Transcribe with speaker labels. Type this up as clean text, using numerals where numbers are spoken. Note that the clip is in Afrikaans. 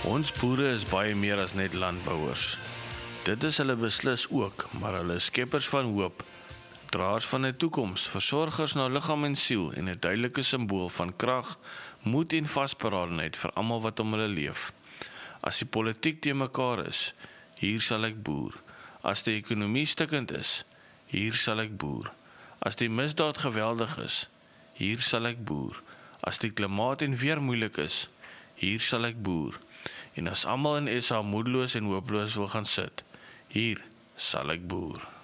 Speaker 1: Ons boere is baie meer as net landbouers. Dit is hulle beslis ook, maar hulle is skeppers van hoop, draers van 'n toekoms, versorgers na liggaam en siel en 'n duidelike simbool van krag, moed en vasberadenheid vir almal wat om hulle leef. As die politiek te mekaar is, hier sal ek boer. As die ekonomie stikkend is, hier sal ek boer. As die misdaad geweldig is, hier sal ek boer. As die klimaat en weer moeilik is, hier sal ek boer. En as almal in SA moedeloos en hooploos wil gaan sit, hier sal ek boer.